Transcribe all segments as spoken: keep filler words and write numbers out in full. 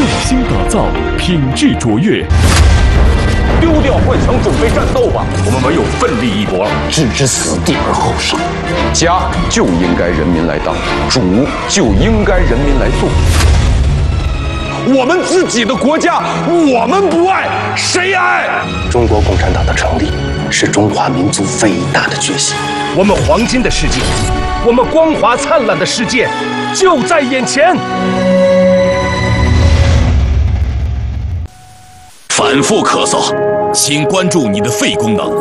用心打造，品质卓越。 丢掉幻想，准备战斗吧！我们唯有奋力一搏， 置之死地而后生。家就应该人民来当，主就应该人民来做。 我们自己的国家，我们不爱，谁爱？ 中国共产党的成立，是中华民族伟大的觉醒。 我们黄金的世界，我们光华灿烂的世界，就在眼前。 反复咳嗽，请关注你的肺功能。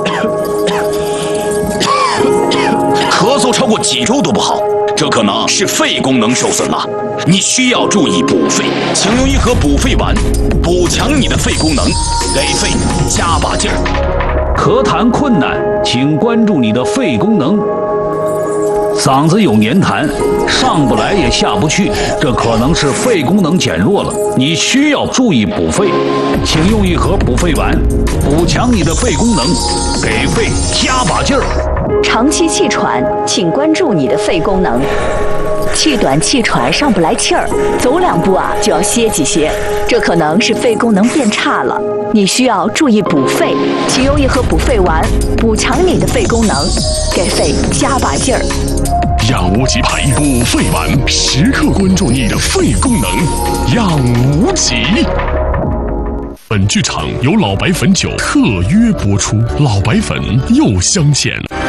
咳嗽超过几周都不好，这可能是肺功能受损了。你需要注意补肺，请用一盒补肺丸，补强你的肺功能，给肺加把劲儿。 咳痰困难，请关注你的肺功能。嗓子有黏痰，上不来也下不去，这可能是肺功能减弱了，你需要注意补肺，请用一盒补肺丸，补强你的肺功能，给肺加把劲儿。 长期气喘，请关注你的肺功能。气短气喘上不来气儿，走两步啊就要歇几歇，这可能是肺功能变差了，你需要注意补肺，请用一盒补肺丸，补强你的肺功能，给肺加把劲儿。 养无极牌补肺丸，时刻关注你的肺功能，养无极。本剧场由老白汾酒特约播出，老白汾又相见。